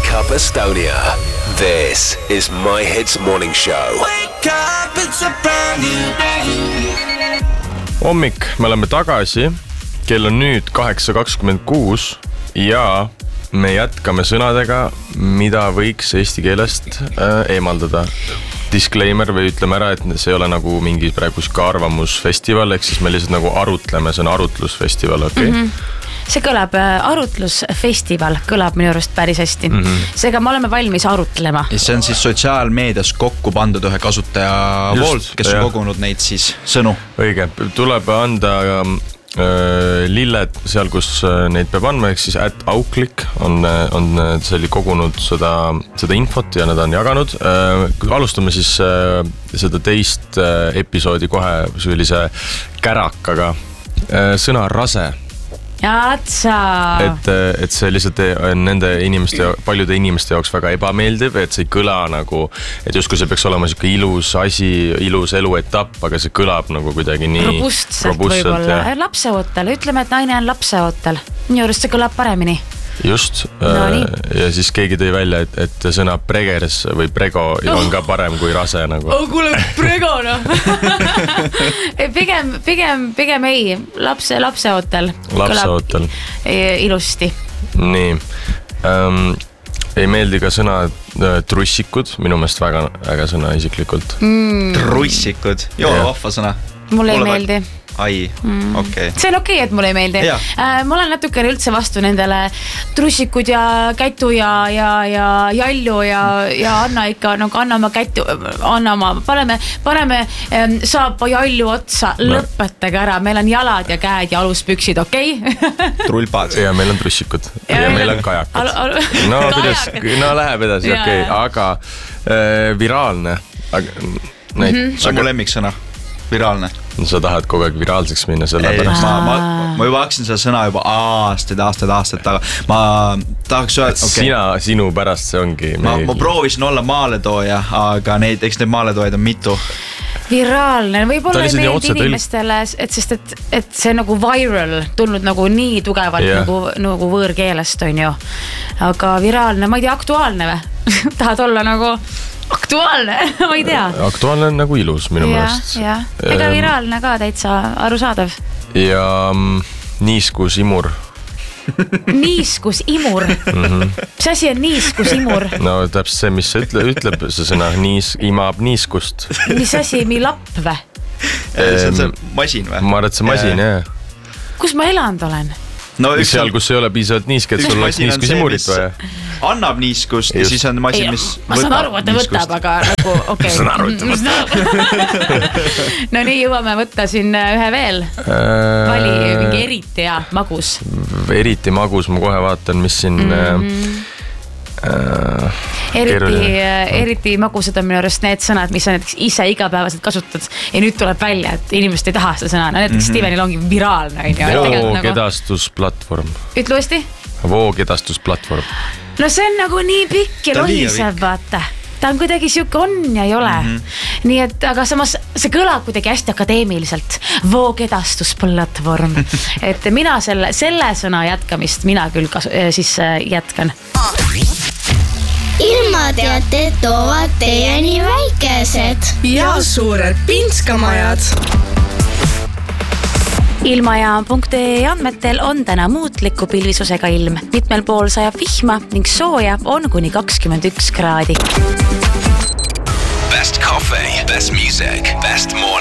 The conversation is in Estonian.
Wake Up Estonia. This is My Hits Morning Show. Wake up, it's a brand new day. Hommik, me oleme tagasi. Kell on nüüd 8:26 ja me jätkame sõnadega, mida võiks eesti keelest eemaldada. Disclaimer või ütleme ära, et see ei ole nagu mingi praegu arvamusfestival, ehk siis me lihtsalt nagu arutleme, see on arutlusfestival, okei? See kõlab arutlusfestival, kõlab minu arust päris hästi. Seega me oleme valmis arutlema. Ja see on siis sotsiaalmeedias kokku pandud ühe kasutaja poolt, kes on kogunud neid siis sõnu. Õige, tuleb anda lilled seal, kus neid peab andma, ehk siis @auklik on selli kogunud seda infot ja nad on jaganud. Alustame siis seda teist episoodi kohe sellise kärakaga. Sõna rase. Jatsa. Et see lihtsalt nende inimeste, paljude inimeste jaoks väga ebameeldiv, et see ei kõla nagu, et justkui see peaks olema selline ilus asi, ilus eluetapp, aga see kõlab nagu kuidagi nii robustselt võib-olla. Lapseootel, ütleme, et naine on lapseootel. Minu arust see kõlab paremini. Just, ja siis keegi tõi välja, et sõna pregers või prego on ka parem kui rase nagu. Kuule, prego noh. Pigem ei, lapseootel. Lapseootel. Ilusti. Nii, ei meeldi ka sõna trussikud, minu meelest väga sõna isiklikult. Trussikud, vahva sõna. Mulle ei meeldi. Ai, okei. See on okei, et mulle ei meeldi. Ma olen natukene üldse vastu nendele trussikud ja kätu ja jallu ja anna ikka, nagu anna oma kätu, paneme saapa jallu otsa, lõpetage ära, meil on jalad ja käed ja aluspüksid, okei? Trulpad. Ja meil on trussikud ja meil on kajakad. No läheb edasi, okei, aga viraalne. See on mu lemmiksõna, viraalne. Sa tahad kogu aeg viraalseks minna selle pärast. Ma juba hakkasin seda sõna juba aastaid taga. Ma tahaks öelda, sinu pärast see ongi. Ma proovisin olla maaletooja, aga eks need maaletoojaid on mitu. Viraalne, võib-olla ei meeldi inimestele, sest et see on nagu viral, tulnud nagu nii tugevalt nagu võõrkeelest on ju. Aga viraalne, ma ei tea, aktuaalne või? Tahad olla nagu aktuaalne, ma ei tea. Aktuaalne on nagu ilus minu meelest. Ega viraalne ka täitsa arusaadav. Ja niiskus imur. Niiskus imur? Mis asi on niiskus imur? No täpselt see, mis ütleb see sõna, imab niiskust. Mis asi, mi lapp või? See on see masin või? Ma arvan, et see masin, jah. Kus ma elanud olen? Seal, kus ei ole piisavalt niiske, et sul oleks niiskus imurit või? Annab niiskust ja siis on masin, mis võtab niiskust. Ma saan aru, et ta võtab, aga nagu okei. Saan aru, et ta võtab. No nii jõuame võtta siin ühe veel. Vali mingi eriti ja magus. Eriti magus, ma kohe vaatan, mis siin... Eriti magusad on minu arust need sõnad, mis on näiteks ise igapäevaselt kasutad ja nüüd tuleb välja, et inimesed ei taha seda sõna. No näiteks Stevenil ongi viraalne. Voogedastusplatvorm. Ütle uuesti? Voogedastusplatvorm. No see on nagu nii pikk ja lohiseb, vaata. Ta on kuidagi siuke on ja ei ole. Nii et, aga samas see kõlab kuidagi hästi akadeemiliselt. Voogedastusplatvorm. Et mina selle sõna jätkamist mina küll siis jätkan. Ilmateated toovad teieni väikesed ja suured pinskamajad. Ilmajaam.ee andmetel on täna muutliku pilvisusega ilm. Mitmel pool sajab vihma ning sooja on kuni 21 kraadi. Best coffee, best music, best morning.